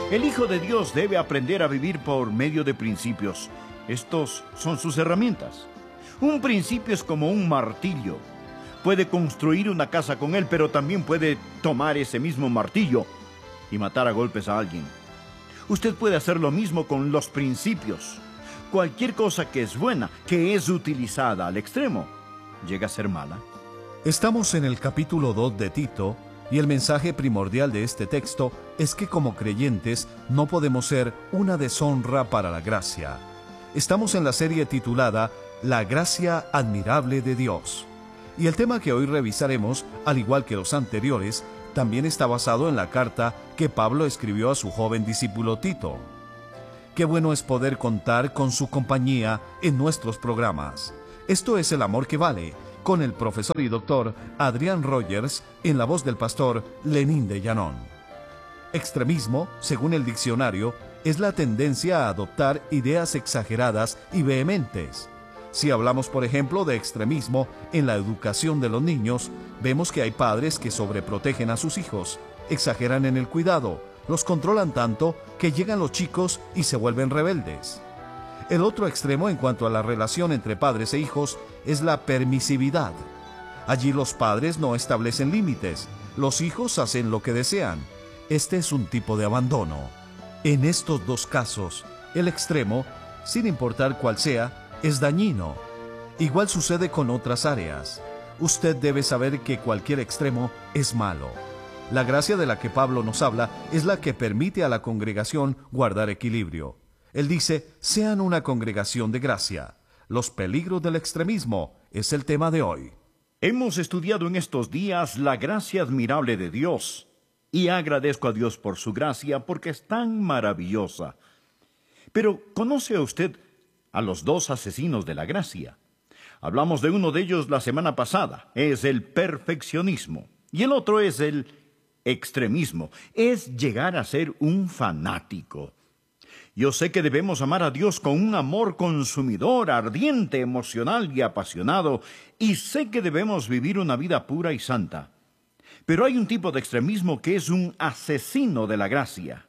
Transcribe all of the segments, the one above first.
El Hijo de Dios debe aprender a vivir por medio de principios. Estos son sus herramientas. Un principio es como un martillo. Puede construir una casa con él, pero también puede tomar ese mismo martillo y matar a golpes a alguien. Usted puede hacer lo mismo con los principios. Cualquier cosa que es buena, que es utilizada al extremo, llega a ser mala. Estamos en el capítulo 2 de Tito, y el mensaje primordial de este texto es que como creyentes no podemos ser una deshonra para la gracia. Estamos en la serie titulada La gracia admirable de Dios. Y el tema que hoy revisaremos, al igual que los anteriores, también está basado en la carta que Pablo escribió a su joven discípulo Tito. Qué bueno es poder contar con su compañía en nuestros programas. Esto es El Amor que Vale, con el profesor y doctor Adrián Rogers, en la voz del pastor Lenín de Llanón. Extremismo, según el diccionario, es la tendencia a adoptar ideas exageradas y vehementes. Si hablamos, por ejemplo, de extremismo en la educación de los niños, vemos que hay padres que sobreprotegen a sus hijos, exageran en el cuidado, los controlan tanto que llegan los chicos y se vuelven rebeldes. El otro extremo en cuanto a la relación entre padres e hijos es la permisividad. Allí los padres no establecen límites, los hijos hacen lo que desean. Este es un tipo de abandono. En estos dos casos, el extremo, sin importar cuál sea, es dañino. Igual sucede con otras áreas. Usted debe saber que cualquier extremo es malo. La gracia de la que Pablo nos habla es la que permite a la congregación guardar equilibrio. Él dice, sean una congregación de gracia. Los peligros del extremismo es el tema de hoy. Hemos estudiado en estos días la gracia admirable de Dios, y agradezco a Dios por su gracia porque es tan maravillosa. Pero, ¿conoce usted a los dos asesinos de la gracia? Hablamos de uno de ellos la semana pasada, es el perfeccionismo, y el otro es el extremismo, es llegar a ser un fanático. Yo sé que debemos amar a Dios con un amor consumidor, ardiente, emocional y apasionado, y sé que debemos vivir una vida pura y santa. Pero hay un tipo de extremismo que es un asesino de la gracia.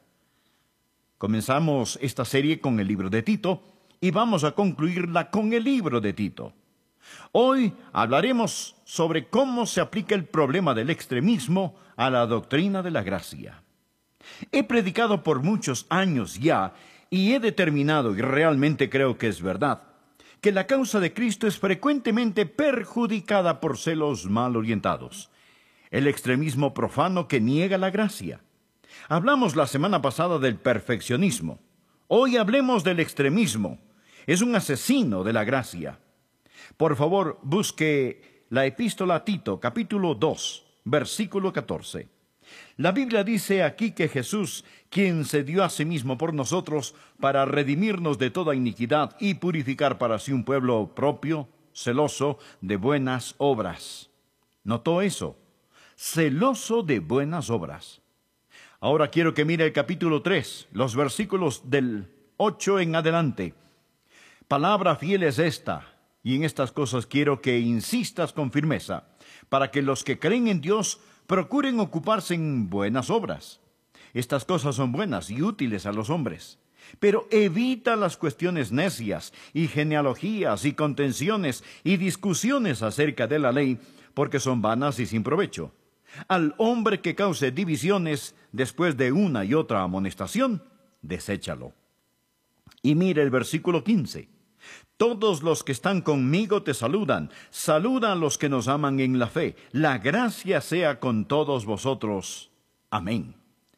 Comenzamos esta serie con el libro de Tito, y vamos a concluirla con el libro de Tito. Hoy hablaremos sobre cómo se aplica el problema del extremismo a la doctrina de la gracia. He predicado por muchos años ya, y he determinado, y realmente creo que es verdad, que la causa de Cristo es frecuentemente perjudicada por celos mal orientados. El extremismo profano que niega la gracia. Hablamos la semana pasada del perfeccionismo. Hoy hablemos del extremismo. Es un asesino de la gracia. Por favor, busque la epístola a Tito, capítulo 2, versículo 14. La Biblia dice aquí que Jesús, quien se dio a sí mismo por nosotros para redimirnos de toda iniquidad y purificar para sí un pueblo propio, celoso de buenas obras. ¿Notó eso? Celoso de buenas obras. Ahora quiero que mire el capítulo 3, los versículos del 8 en adelante. Palabra fiel es esta, y en estas cosas quiero que insistas con firmeza, para que los que creen en Dios procuren ocuparse en buenas obras. Estas cosas son buenas y útiles a los hombres. Pero evita las cuestiones necias y genealogías y contenciones y discusiones acerca de la ley, porque son vanas y sin provecho. Al hombre que cause divisiones después de una y otra amonestación, deséchalo. Y mire el versículo 15. Todos los que están conmigo te saludan. Saluda a los que nos aman en la fe. La gracia sea con todos vosotros. Amén.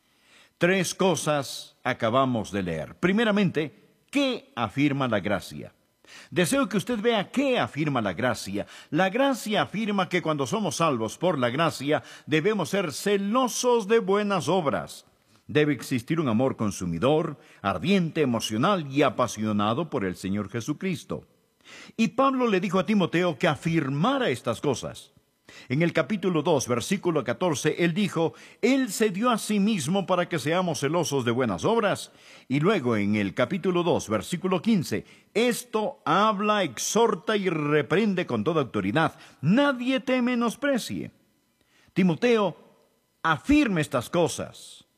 3 cosas acabamos de leer. Primeramente, ¿qué afirma la gracia? Deseo que usted vea qué afirma la gracia. La gracia afirma que cuando somos salvos por la gracia, debemos ser celosos de buenas obras. Debe existir un amor consumidor, ardiente, emocional y apasionado por el Señor Jesucristo. Y Pablo le dijo a Timoteo que afirmara estas cosas. En el capítulo 2, versículo 14, él dijo, Él se dio a sí mismo para que seamos celosos de buenas obras. Y luego en el capítulo 2, versículo 15, esto habla, exhorta y reprende con toda autoridad. Nadie te menosprecie. Timoteo, afirme estas cosas.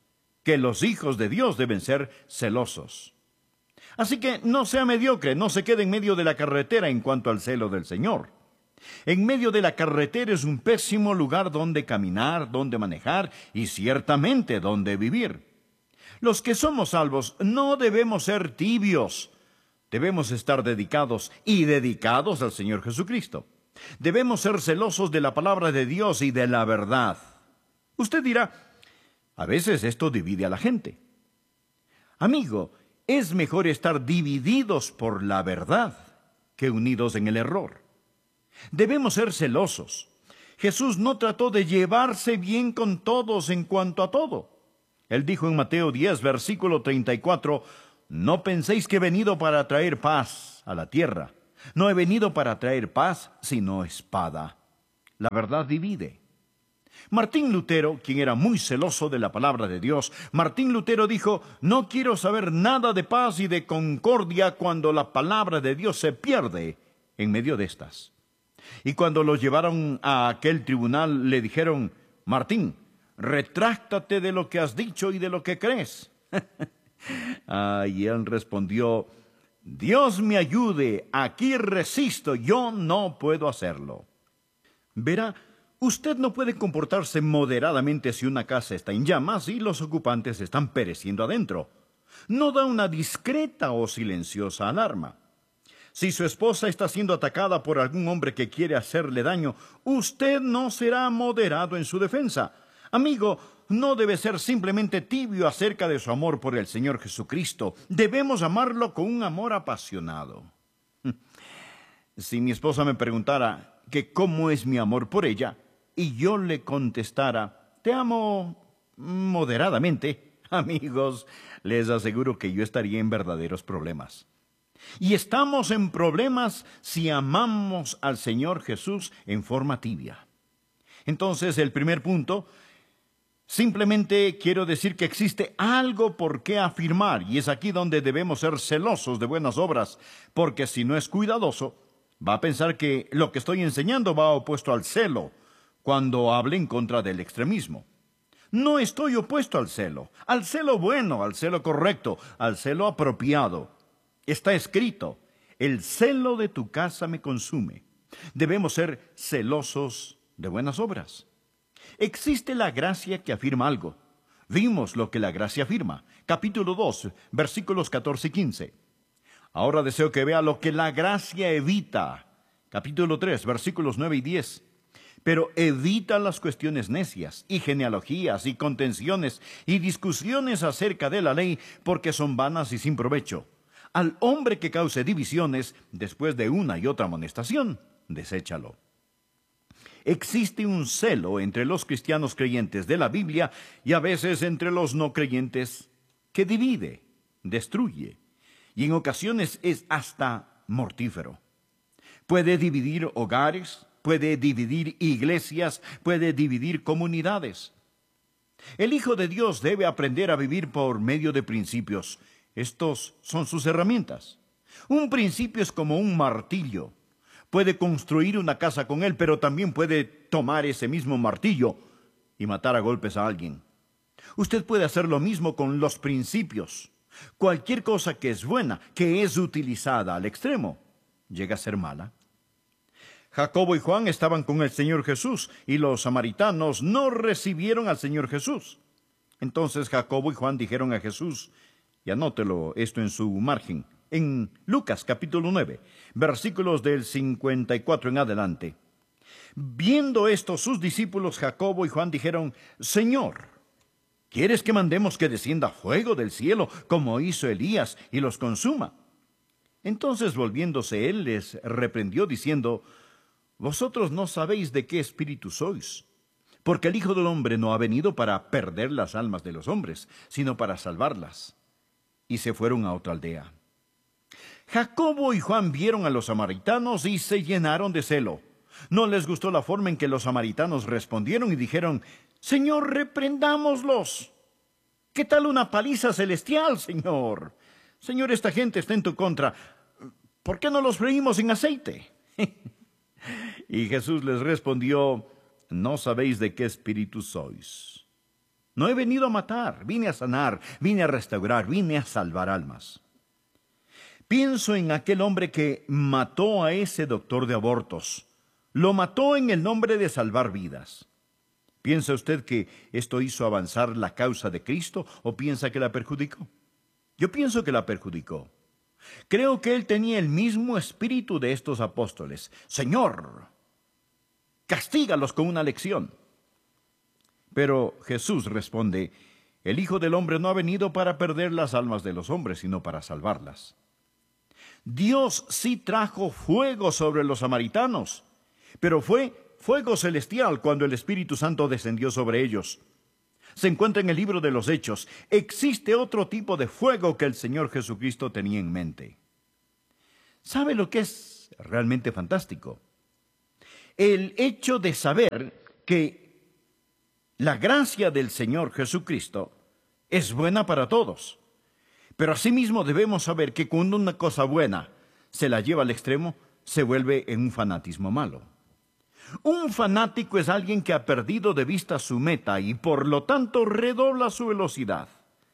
que los hijos de Dios deben ser celosos. Así que no sea mediocre, no se quede en medio de la carretera en cuanto al celo del Señor. En medio de la carretera es un pésimo lugar donde caminar, donde manejar y ciertamente donde vivir. Los que somos salvos no debemos ser tibios. Debemos estar dedicados al Señor Jesucristo. Debemos ser celosos de la palabra de Dios y de la verdad. Usted dirá, a veces esto divide a la gente. Amigo, es mejor estar divididos por la verdad que unidos en el error. Debemos ser celosos. Jesús no trató de llevarse bien con todos en cuanto a todo. Él dijo en Mateo 10, versículo 34, no penséis que he venido para traer paz a la tierra. No he venido para traer paz, sino espada. La verdad divide. Martín Lutero, quien era muy celoso de la palabra de Dios, Martín Lutero dijo, no quiero saber nada de paz y de concordia cuando la palabra de Dios se pierde en medio de estas. Y cuando lo llevaron a aquel tribunal, le dijeron, Martín, retráctate de lo que has dicho y de lo que crees. Y él respondió, Dios me ayude, aquí resisto, yo no puedo hacerlo. Verá, usted no puede comportarse moderadamente si una casa está en llamas y los ocupantes están pereciendo adentro. No da una discreta o silenciosa alarma. Si su esposa está siendo atacada por algún hombre que quiere hacerle daño, usted no será moderado en su defensa. Amigo, no debe ser simplemente tibio acerca de su amor por el Señor Jesucristo. Debemos amarlo con un amor apasionado. Si mi esposa me preguntara que cómo es mi amor por ella, y yo le contestara, te amo moderadamente, amigos, les aseguro que yo estaría en verdaderos problemas. Y estamos en problemas si amamos al Señor Jesús en forma tibia. Entonces, el primer punto, simplemente quiero decir que existe algo por qué afirmar, y es aquí donde debemos ser celosos de buenas obras, porque si no es cuidadoso, va a pensar que lo que estoy enseñando va opuesto al celo, cuando hable en contra del extremismo. No estoy opuesto al celo bueno, al celo correcto, al celo apropiado. Está escrito, el celo de tu casa me consume. Debemos ser celosos de buenas obras. Existe la gracia que afirma algo. Vimos lo que la gracia afirma. Capítulo 2, versículos 14 y 15. Ahora deseo que vea lo que la gracia evita. Capítulo 3, versículos 9 y 10. Pero evita las cuestiones necias, y genealogías, y contenciones, y discusiones acerca de la ley, porque son vanas y sin provecho. Al hombre que cause divisiones, después de una y otra amonestación, deséchalo. Existe un celo entre los cristianos creyentes de la Biblia y a veces entre los no creyentes que divide, destruye, y en ocasiones es hasta mortífero. Puede dividir hogares, puede dividir iglesias, puede dividir comunidades. El Hijo de Dios debe aprender a vivir por medio de principios. Estos son sus herramientas. Un principio es como un martillo. Puede construir una casa con él, pero también puede tomar ese mismo martillo y matar a golpes a alguien. Usted puede hacer lo mismo con los principios. Cualquier cosa que es buena, que es utilizada al extremo, llega a ser mala. Jacobo y Juan estaban con el Señor Jesús y los samaritanos no recibieron al Señor Jesús. Entonces Jacobo y Juan dijeron a Jesús, y anótelo esto en su margen, en Lucas capítulo 9, versículos del 54 en adelante. Viendo esto, sus discípulos Jacobo y Juan dijeron, Señor, ¿quieres que mandemos que descienda fuego del cielo, como hizo Elías, y los consuma? Entonces, volviéndose él, les reprendió, diciendo, vosotros no sabéis de qué espíritu sois, porque el Hijo del Hombre no ha venido para perder las almas de los hombres, sino para salvarlas. Y se fueron a otra aldea. Jacobo y Juan vieron a los samaritanos y se llenaron de celo. No les gustó la forma en que los samaritanos respondieron y dijeron, Señor, reprendámoslos. ¿Qué tal una paliza celestial, Señor? Señor, esta gente está en tu contra. ¿Por qué no los freímos en aceite? Y Jesús les respondió, no sabéis de qué espíritu sois, No he venido a matar, vine a sanar, vine a restaurar, vine a salvar almas. Pienso en aquel hombre que mató a ese doctor de abortos. Lo mató en el nombre de salvar vidas. ¿Piensa usted que esto hizo avanzar la causa de Cristo o piensa que la perjudicó? Yo pienso que la perjudicó. Creo que él tenía el mismo espíritu de estos apóstoles. Señor, castígalos con una lección. Pero Jesús responde, el Hijo del Hombre no ha venido para perder las almas de los hombres, sino para salvarlas. Dios sí trajo fuego sobre los samaritanos, pero fue fuego celestial cuando el Espíritu Santo descendió sobre ellos. Se encuentra en el libro de los Hechos. Existe otro tipo de fuego que el Señor Jesucristo tenía en mente. ¿Sabe lo que es realmente fantástico? El hecho de saber que la gracia del Señor Jesucristo es buena para todos. Pero asimismo debemos saber que cuando una cosa buena se la lleva al extremo, se vuelve en un fanatismo malo. Un fanático es alguien que ha perdido de vista su meta y por lo tanto redobla su velocidad.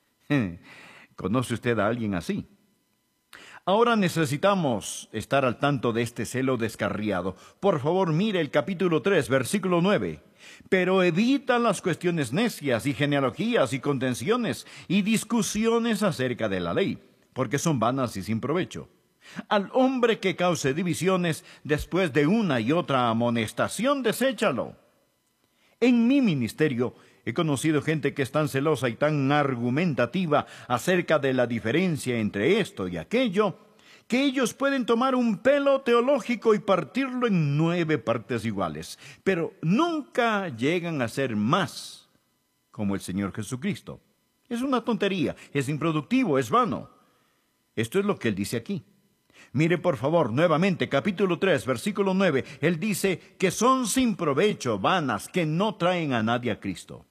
¿Conoce usted a alguien así? Ahora necesitamos estar al tanto de este celo descarriado. Por favor, mire el capítulo 3, versículo 9. Pero evita las cuestiones necias y genealogías y contenciones y discusiones acerca de la ley, porque son vanas y sin provecho. Al hombre que cause divisiones después de una y otra amonestación, deséchalo. En mi ministerio he conocido gente que es tan celosa y tan argumentativa acerca de la diferencia entre esto y aquello, que ellos pueden tomar un pelo teológico y partirlo en 9 partes iguales, pero nunca llegan a ser más como el Señor Jesucristo. Es una tontería, es improductivo, es vano. Esto es lo que Él dice aquí. Mire por favor nuevamente capítulo 3, versículo 9. Él dice que son sin provecho, vanas, que no traen a nadie a Cristo.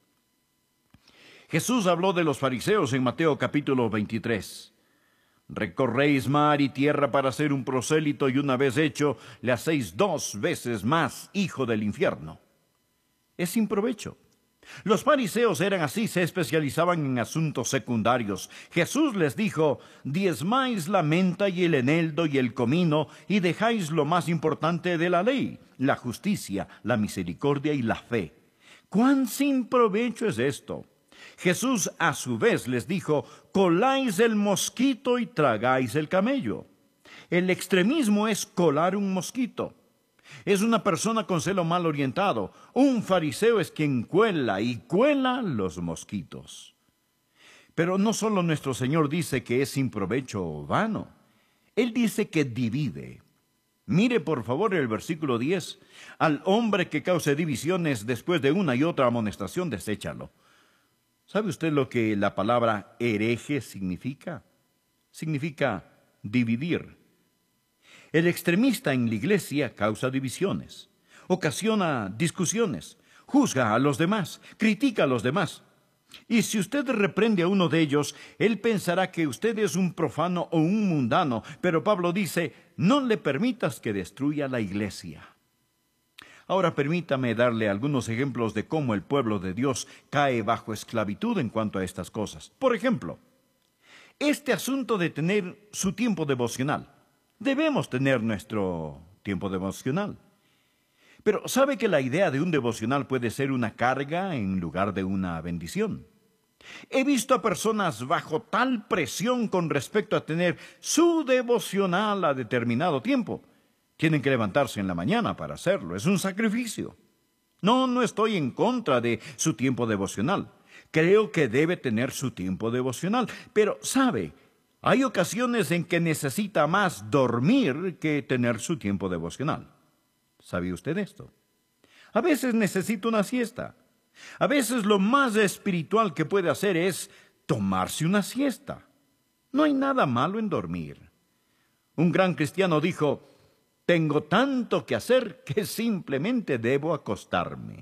Jesús habló de los fariseos en Mateo capítulo 23. Recorréis mar y tierra para ser un prosélito y una vez hecho, le hacéis 2 veces más hijo del infierno. Es sin provecho. Los fariseos eran así, se especializaban en asuntos secundarios. Jesús les dijo, diezmáis la menta y el eneldo y el comino, y dejáis lo más importante de la ley, la justicia, la misericordia y la fe. ¿Cuán sin provecho es esto? Jesús a su vez les dijo, coláis el mosquito y tragáis el camello. El extremismo es colar un mosquito. Es una persona con celo mal orientado. Un fariseo es quien cuela y cuela los mosquitos. Pero no solo nuestro Señor dice que es sin provecho o vano. Él dice que divide. Mire por favor el versículo 10. Al hombre que cause divisiones después de una y otra amonestación, deséchalo. ¿Sabe usted lo que la palabra hereje significa? Significa dividir. El extremista en la iglesia causa divisiones, ocasiona discusiones, juzga a los demás, critica a los demás. Y si usted reprende a uno de ellos, él pensará que usted es un profano o un mundano, pero Pablo dice, no le permitas que destruya la iglesia. Ahora permítame darle algunos ejemplos de cómo el pueblo de Dios cae bajo esclavitud en cuanto a estas cosas. Por ejemplo, este asunto de tener su tiempo devocional. Debemos tener nuestro tiempo devocional. Pero ¿sabe que la idea de un devocional puede ser una carga en lugar de una bendición? He visto a personas bajo tal presión con respecto a tener su devocional a determinado tiempo. Tienen que levantarse en la mañana para hacerlo. Es un sacrificio. No estoy en contra de su tiempo devocional. Creo que debe tener su tiempo devocional. Pero, ¿sabe? Hay ocasiones en que necesita más dormir que tener su tiempo devocional. ¿Sabía usted esto? A veces necesita una siesta. A veces lo más espiritual que puede hacer es tomarse una siesta. No hay nada malo en dormir. Un gran cristiano dijo, tengo tanto que hacer que simplemente debo acostarme.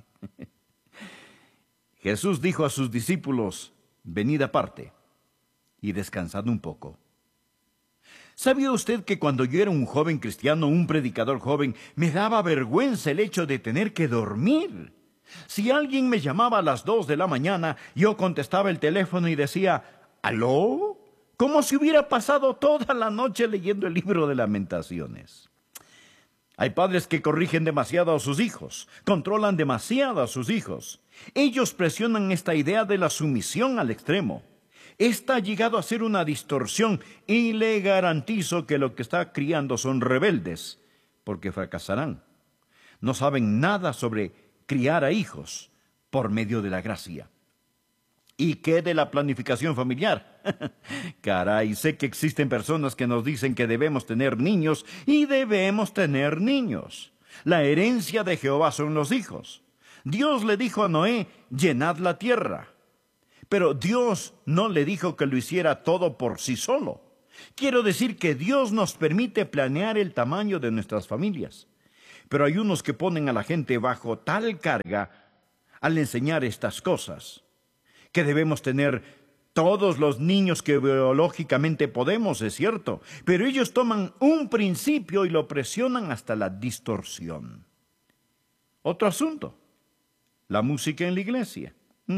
Jesús dijo a sus discípulos, venid aparte y descansad un poco. ¿Sabía usted que cuando yo era un joven cristiano, un predicador joven, me daba vergüenza el hecho de tener que dormir? Si alguien me llamaba a las 2 de la mañana, yo contestaba el teléfono y decía, ¿aló? Como si hubiera pasado toda la noche leyendo el libro de Lamentaciones. Hay padres que corrigen demasiado a sus hijos, controlan demasiado a sus hijos. Ellos presionan esta idea de la sumisión al extremo. Esta ha llegado a ser una distorsión y le garantizo que lo que está criando son rebeldes, porque fracasarán. No saben nada sobre criar a hijos por medio de la gracia. ¿Y qué de la planificación familiar? Caray, sé que existen personas que nos dicen que debemos tener niños y debemos tener niños. La herencia de Jehová son los hijos. Dios le dijo a Noé, llenad la tierra. Pero Dios no le dijo que lo hiciera todo por sí solo. Quiero decir que Dios nos permite planear el tamaño de nuestras familias. Pero hay unos que ponen a la gente bajo tal carga al enseñar estas cosas, que debemos tener todos los niños que biológicamente podemos, es cierto, pero ellos toman un principio y lo presionan hasta la distorsión. Otro asunto, la música en la iglesia.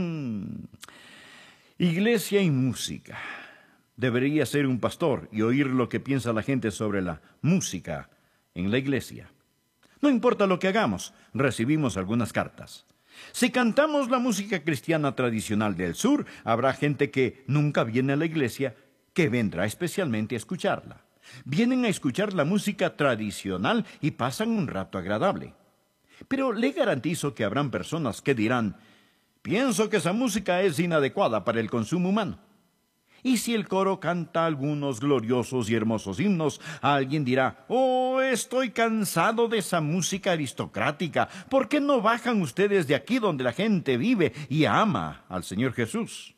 Iglesia y música. Debería ser un pastor y oír lo que piensa la gente sobre la música en la iglesia. No importa lo que hagamos, recibimos algunas cartas. Si cantamos la música cristiana tradicional del sur, habrá gente que nunca viene a la iglesia, que vendrá especialmente a escucharla. Vienen a escuchar la música tradicional y pasan un rato agradable. Pero le garantizo que habrán personas que dirán, pienso que esa música es inadecuada para el consumo humano. Y si el coro canta algunos gloriosos y hermosos himnos, alguien dirá, oh, estoy cansado de esa música aristocrática. ¿Por qué no bajan ustedes de aquí donde la gente vive y ama al Señor Jesús?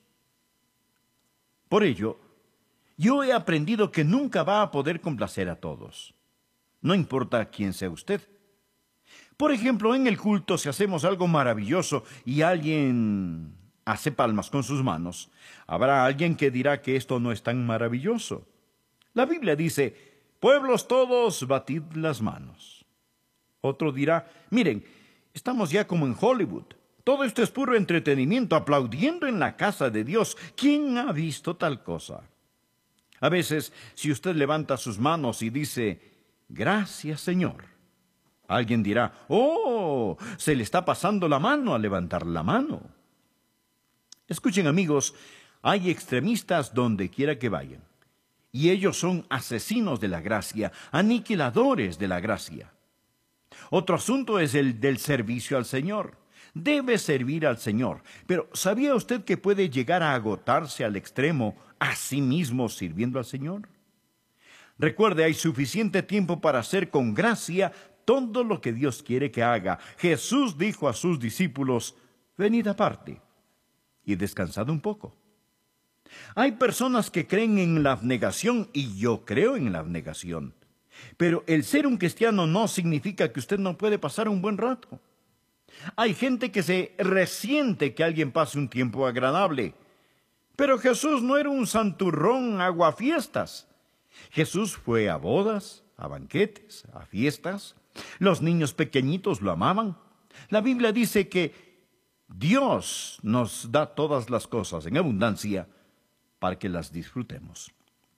Por ello, yo he aprendido que nunca va a poder complacer a todos. No importa quién sea usted. Por ejemplo, en el culto, si hacemos algo maravilloso y alguien hace palmas con sus manos, habrá alguien que dirá que esto no es tan maravilloso. La Biblia dice, pueblos todos, batid las manos. Otro dirá, miren, estamos ya como en Hollywood. Todo esto es puro entretenimiento, aplaudiendo en la casa de Dios. ¿Quién ha visto tal cosa? A veces, si usted levanta sus manos y dice, gracias, Señor, alguien dirá, oh, se le está pasando la mano al levantar la mano. Escuchen, amigos, hay extremistas donde quiera que vayan, y ellos son asesinos de la gracia, aniquiladores de la gracia. Otro asunto es el del servicio al Señor. Debe servir al Señor, pero ¿sabía usted que puede llegar a agotarse al extremo a sí mismo sirviendo al Señor? Recuerde, hay suficiente tiempo para hacer con gracia todo lo que Dios quiere que haga. Jesús dijo a sus discípulos, venid aparte y descansad un poco. Hay personas que creen en la abnegación y yo creo en la abnegación. Pero el ser un cristiano no significa que usted no puede pasar un buen rato. Hay gente que se resiente que alguien pase un tiempo agradable. Pero Jesús no era un santurrón aguafiestas. Jesús fue a bodas, a banquetes, a fiestas. Los niños pequeñitos lo amaban. La Biblia dice que Dios nos da todas las cosas en abundancia para que las disfrutemos.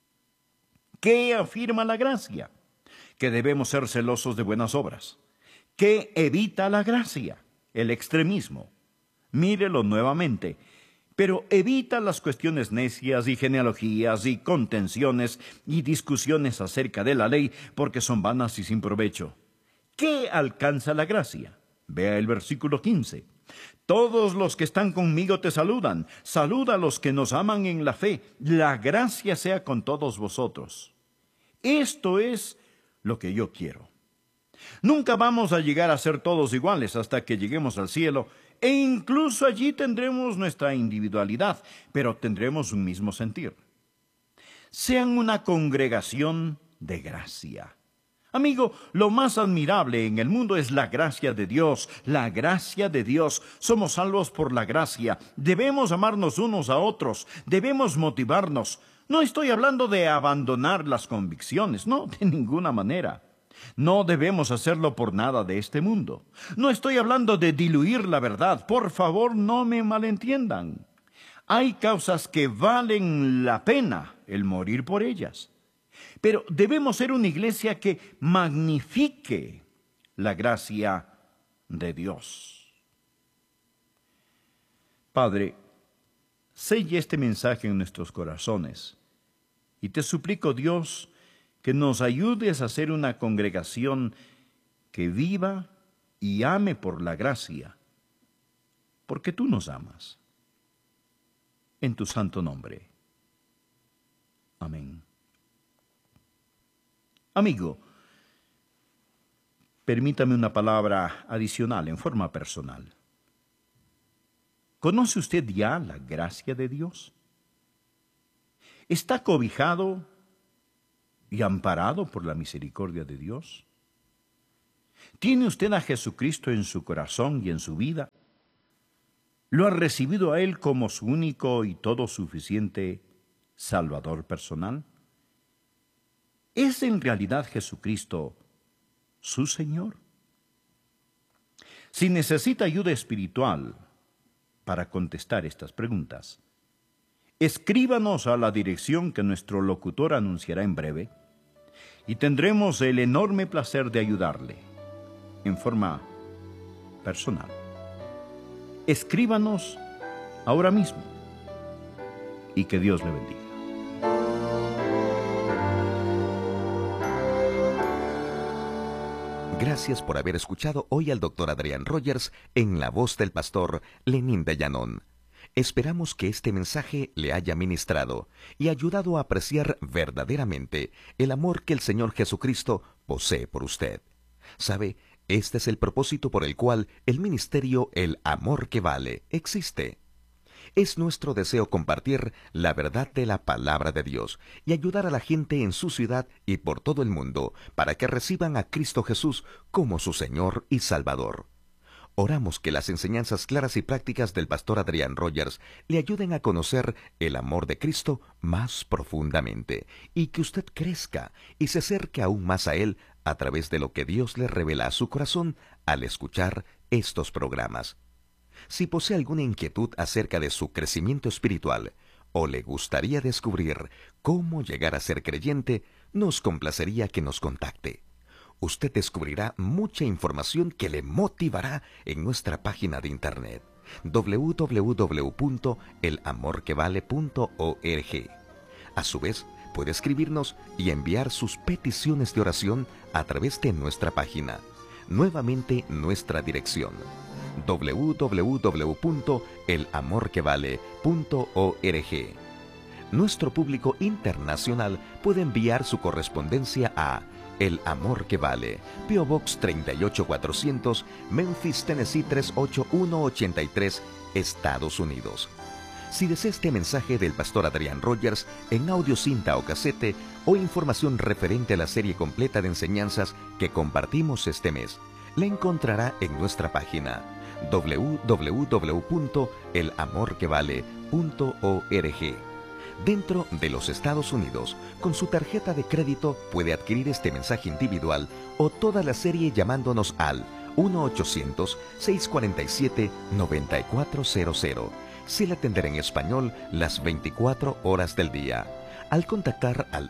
¿Qué afirma la gracia? Que debemos ser celosos de buenas obras. ¿Qué evita la gracia? El extremismo. Mírelo nuevamente. Pero evita las cuestiones necias y genealogías y contenciones y discusiones acerca de la ley porque son vanas y sin provecho. ¿Qué alcanza la gracia? Vea el versículo 15. Todos los que están conmigo te saludan. Saluda a los que nos aman en la fe. La gracia sea con todos vosotros. Esto es lo que yo quiero. Nunca vamos a llegar a ser todos iguales hasta que lleguemos al cielo, e incluso allí tendremos nuestra individualidad, pero tendremos un mismo sentir. Sean una congregación de gracia. Amigo, lo más admirable en el mundo es la gracia de Dios, la gracia de Dios. Somos salvos por la gracia. Debemos amarnos unos a otros, debemos motivarnos. No estoy hablando de abandonar las convicciones, no, de ninguna manera. No debemos hacerlo por nada de este mundo. No estoy hablando de diluir la verdad. Por favor, no me malentiendan. Hay causas que valen la pena el morir por ellas. Pero debemos ser una iglesia que magnifique la gracia de Dios. Padre, sella este mensaje en nuestros corazones. Y te suplico, Dios, que nos ayudes a ser una congregación que viva y ame por la gracia, porque tú nos amas. En tu santo nombre. Amén. Amigo, permítame una palabra adicional en forma personal. ¿Conoce usted ya la gracia de Dios? ¿Está cobijado y amparado por la misericordia de Dios? ¿Tiene usted a Jesucristo en su corazón y en su vida? ¿Lo ha recibido a Él como su único y todo suficiente Salvador personal? ¿Es en realidad Jesucristo su Señor? Si necesita ayuda espiritual para contestar estas preguntas, escríbanos a la dirección que nuestro locutor anunciará en breve y tendremos el enorme placer de ayudarle en forma personal. Escríbanos ahora mismo y que Dios le bendiga. Gracias por haber escuchado hoy al Dr. Adrián Rogers en la voz del pastor Lenín de Llanón. Esperamos que este mensaje le haya ministrado y ayudado a apreciar verdaderamente el amor que el Señor Jesucristo posee por usted. ¿Sabe? Este es el propósito por el cual el ministerio El Amor que Vale existe. Es nuestro deseo compartir la verdad de la palabra de Dios y ayudar a la gente en su ciudad y por todo el mundo para que reciban a Cristo Jesús como su Señor y Salvador. Oramos que las enseñanzas claras y prácticas del pastor Adrián Rogers le ayuden a conocer el amor de Cristo más profundamente y que usted crezca y se acerque aún más a Él a través de lo que Dios le revela a su corazón al escuchar estos programas. Si posee alguna inquietud acerca de su crecimiento espiritual o le gustaría descubrir cómo llegar a ser creyente, nos complacería que nos contacte. Usted descubrirá mucha información que le motivará en nuestra página de internet www.elamorquevale.org. A su vez, puede escribirnos y enviar sus peticiones de oración a través de nuestra página. Nuevamente nuestra dirección www.elamorquevale.org. Nuestro público internacional puede enviar su correspondencia a El Amor que Vale, P.O. Box 38400, Memphis, Tennessee 38183, Estados Unidos. Si desea este mensaje del pastor Adrián Rogers en audio, cinta o casete o información referente a la serie completa de enseñanzas que compartimos este mes, la encontrará en nuestra página www.elamorquevale.org. Dentro de los Estados Unidos, con su tarjeta de crédito puede adquirir este mensaje individual o toda la serie llamándonos al 1-800-647-9400. Se le atenderá en español las 24 horas del día. Al contactar al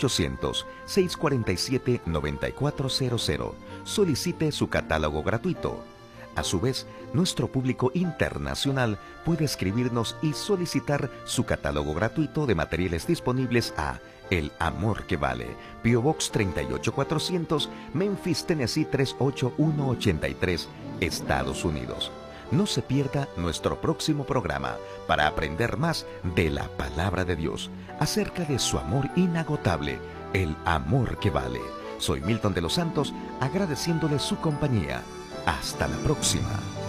1-800-647-9400, solicite su catálogo gratuito. A su vez, nuestro público internacional puede escribirnos y solicitar su catálogo gratuito de materiales disponibles a El Amor que Vale, P.O. Box 38400, Memphis, Tennessee 38183, Estados Unidos. No se pierda nuestro próximo programa para aprender más de la palabra de Dios, acerca de su amor inagotable, el amor que vale. Soy Milton de los Santos, agradeciéndole su compañía. Hasta la próxima.